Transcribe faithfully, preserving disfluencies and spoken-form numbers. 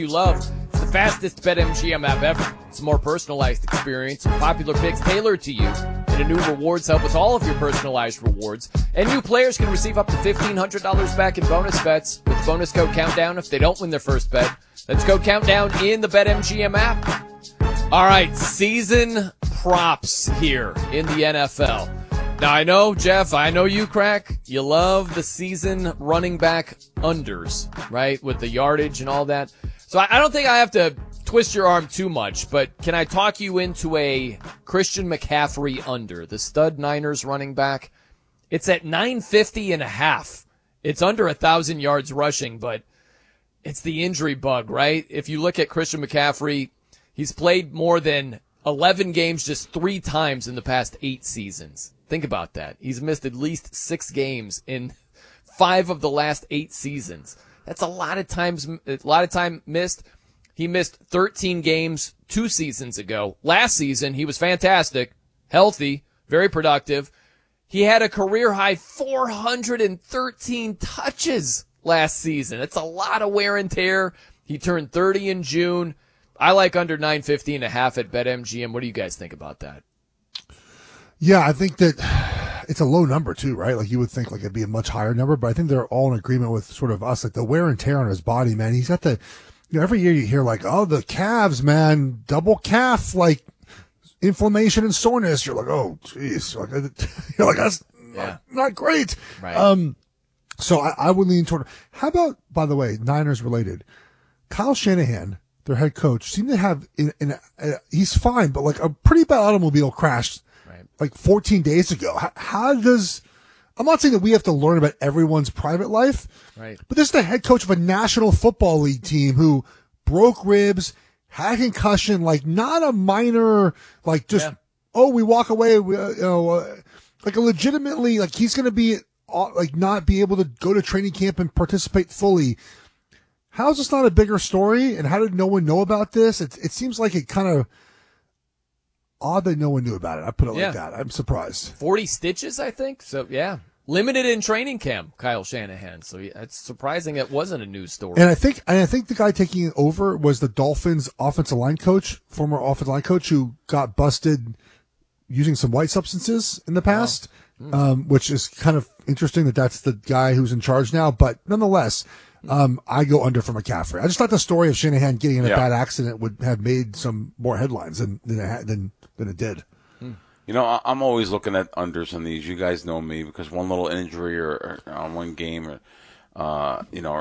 you love. It's the fastest BetMGM app ever. It's a more personalized experience with popular picks tailored to you. And a new rewards hub with all of your personalized rewards. And new players can receive up to fifteen hundred dollars back in bonus bets with bonus code Countdown if they don't win their first bet. That's code Countdown in the BetMGM app. All right, season props here in the N F L. Now, I know, Jeff, I know you, Crack, you love the season running back unders, right, with the yardage and all that. So I don't think I have to twist your arm too much, but can I talk you into a Christian McCaffrey under, the stud Niners running back? It's at nine fifty and a half. It's under one thousand yards rushing, but it's the injury bug, right? If you look at Christian McCaffrey, he's played more than eleven games just three times in the past eight seasons. Think about that. He's missed at least six games in five of the last eight seasons. That's a lot of times, a lot of time missed. He missed thirteen games two seasons ago. Last season, he was fantastic, healthy, very productive. He had a career high four hundred thirteen touches last season. That's a lot of wear and tear. He turned thirty in June. I like under nine fifty and a half at BetMGM. What do you guys think about that? Yeah, I think that it's a low number too, right? Like you would think like it'd be a much higher number, but I think they're all in agreement with sort of us, like the wear and tear on his body, man. He's got the, you know, every year you hear like, oh, the calves, man, double calf, like inflammation and soreness. You're like, oh, geez. Like, you're like, that's yeah. not, not great. Right. Um, so I, I would lean toward, how about, by the way, Niners related, Kyle Shanahan, their head coach, seemed to have, in, in a, he's fine, but like a pretty bad automobile crash right. like fourteen days ago. How, how does, I'm not saying that we have to learn about everyone's private life, right. but this is the head coach of a National Football League team who broke ribs, had a concussion, like not a minor, like just, yeah. oh, we walk away, we, uh, you know, uh, like a legitimately, like he's going to be, uh, like not be able to go to training camp and participate fully. How is this not a bigger story? And how did no one know about this? It, it seems like it kind of odd that no one knew about it. I put it yeah. like that. I'm surprised. forty stitches, I think. So, yeah. Limited in training camp, Kyle Shanahan. So it's surprising it wasn't a news story. And I think, and I think the guy taking it over was the Dolphins offensive line coach, former offensive line coach who got busted using some white substances in the past, oh. mm. um, which is kind of interesting that that's the guy who's in charge now. But nonetheless, Um, I go under for McCaffrey. I just thought the story of Shanahan getting in a yeah. bad accident would have made some more headlines than than it, had, than, than it did. You know, I'm always looking at unders on these. You guys know me because one little injury or, or on one game, or uh, you know,